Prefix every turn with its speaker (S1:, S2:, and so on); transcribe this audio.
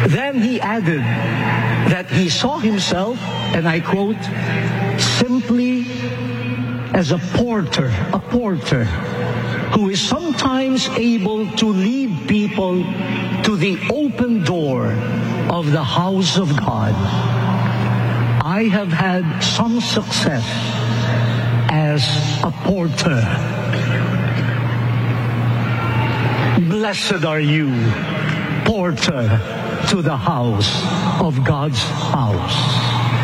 S1: Then he added that he saw himself, and I quote, simply as a porter who is sometimes able to lead people to the open door of the house of God. I have had some success as a porter. Blessed are you, porter to the house of God's house.